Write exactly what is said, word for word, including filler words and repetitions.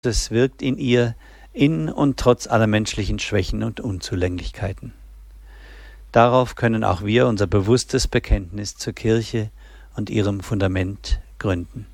Es wirkt in ihr, in und trotz aller menschlichen Schwächen und Unzulänglichkeiten. Darauf können auch wir unser bewusstes Bekenntnis zur Kirche und ihrem Fundament gründen.